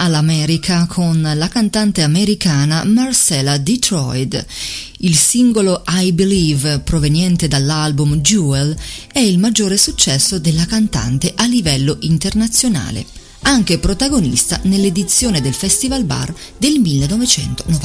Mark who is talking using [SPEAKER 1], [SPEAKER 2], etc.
[SPEAKER 1] all'America con la cantante americana Marcella Detroit. Il singolo I Believe, proveniente dall'album Jewel, è il maggiore successo della cantante a livello internazionale, anche protagonista nell'edizione del Festival Bar del 1990.